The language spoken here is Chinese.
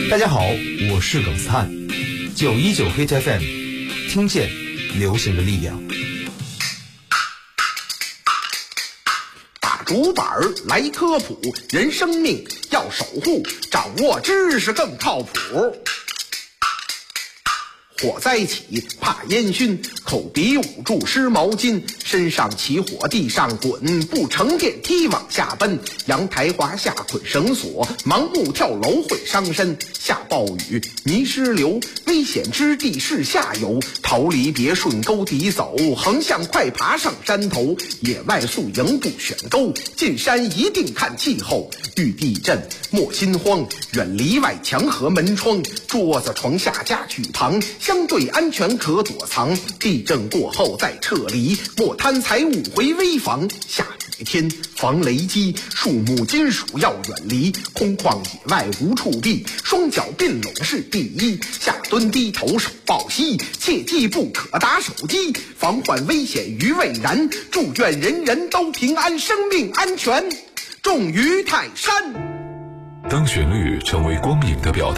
大家好，我是耿斯坦，919 Hit FM， 听见流行的力量。 打竹板来科普，人生命要守护，掌握知识更靠谱。火灾起怕烟熏，口鼻捂住湿毛巾，身上起火地上滚，不乘电梯往下奔，阳台滑下捆绳索，盲目跳楼会伤身，下暴雨泥石流，危险之地是下游，逃离别顺沟底走，横向快爬上山头，野外宿营不选沟，进山一定看气候，遇地震莫心慌，远离外墙和门窗，桌子床下家具旁，相对安全可躲藏，地震过后再撤离，莫贪财物回危房，下雨天防雷击，树木金属要远离，空旷野外无处避，双脚并拢是第一，下蹲低头手抱膝，切记不可打手机，防患危险于未然，祝愿人人都平安，生命安全重于泰山。 当旋律成为光影的表达，